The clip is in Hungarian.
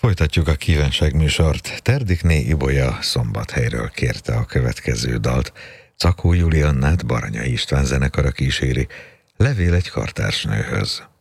Folytatjuk a kívánság műsort. Terdikné Ibolya Szombathelyről kérte a következő dalt. Cakó Juliannát Baranyai István zenekara kíséri. Levél egy kartársnőhöz.